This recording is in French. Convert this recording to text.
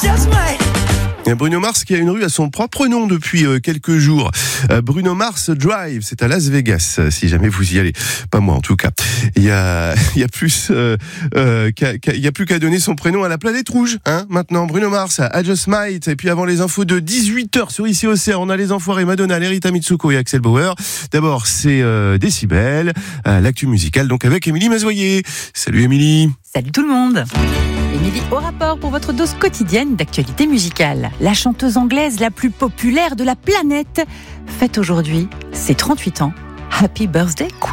just might. Bruno Mars qui a une rue à son propre nom depuis quelques jours. Bruno Mars Drive, c'est à Las Vegas, si jamais vous y allez. Pas moi en tout cas. Il y a plus qu'à donner son prénom à la planète rouge, hein. Maintenant, Bruno Mars, I Just Might. Et puis avant les infos de 18h sur ICI OCR, on a les Enfoirés, Madonna, Lerita Mitsuko et Axel Bauer. D'abord, c'est Décibel, l'actu musicale, donc avec Émilie Mazoyer. Salut Émilie. Salut tout le monde. Émilie au rapport pour votre dose quotidienne d'actualité musicale. La chanteuse anglaise la plus populaire de la planète fête aujourd'hui ses 38 ans. Happy birthday, Queen.